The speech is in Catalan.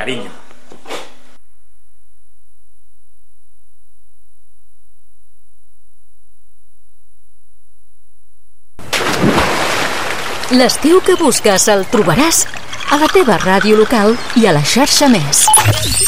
carinyo. L'estiu que busques el trobaràs a la teva ràdio local i a la xarxa Més.